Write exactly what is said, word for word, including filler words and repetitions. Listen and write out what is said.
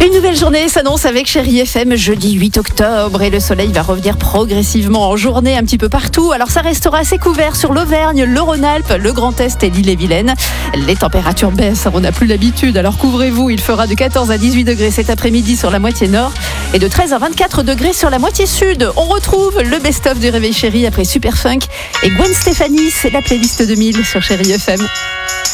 Une nouvelle journée s'annonce avec Chérie F M jeudi huit octobre et le soleil va revenir progressivement en journée un petit peu partout. Alors ça restera assez couvert sur l'Auvergne, le Rhône-Alpes, le Grand Est et l'Ille-et-Vilaine. Les températures baissent, on n'a plus l'habitude, alors couvrez-vous. Il fera de quatorze à dix-huit degrés cet après-midi sur la moitié nord et de treize à vingt-quatre degrés sur la moitié sud. On retrouve le best-of du Réveil Chérie après Superfunk et Gwen Stefani. C'est la playlist deux mille sur Chérie F M.